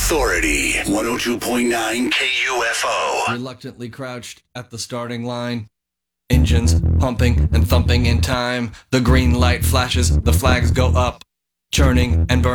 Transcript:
Authority, 102.9 KUFO. Reluctantly crouched at the starting line. Engines pumping and thumping in time. The green light flashes, the flags go up. Churning and burning.